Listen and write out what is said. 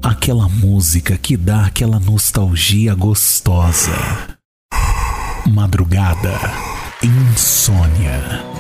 aquela música que dá aquela nostalgia gostosa. Madrugada, insônia.